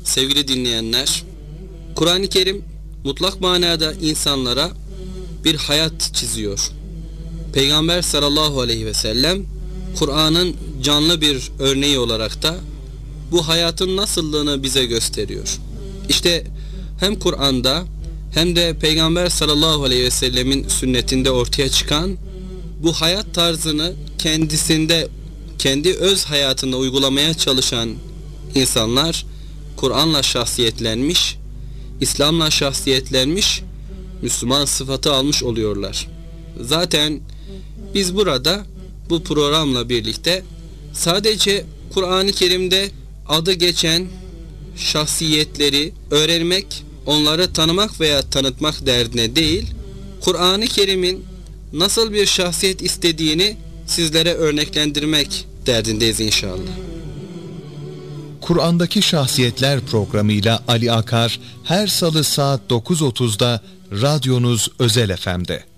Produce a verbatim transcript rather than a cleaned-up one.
sevgili dinleyenler, Kur'an-ı Kerim mutlak manada insanlara bir hayat çiziyor. Peygamber sallallahu aleyhi ve sellem Kur'an'ın canlı bir örneği olarak da bu hayatın nasıllığını bize gösteriyor. İşte hem Kur'an'da hem de Peygamber sallallahu aleyhi ve sellemin sünnetinde ortaya çıkan bu hayat tarzını kendisinde, kendi öz hayatında uygulamaya çalışan insanlar Kur'an'la şahsiyetlenmiş, İslam'la şahsiyetlenmiş, Müslüman sıfatı almış oluyorlar. Zaten biz burada bu programla birlikte sadece Kur'an-ı Kerim'de adı geçen şahsiyetleri öğrenmek, onları tanımak veya tanıtmak derdine değil, Kur'an-ı Kerim'in nasıl bir şahsiyet istediğini sizlere örneklendirmek derdindeyiz inşallah. Kur'an'daki Şahsiyetler programıyla Ali Akar her salı saat dokuz otuzda radyonuz Özel F M'de.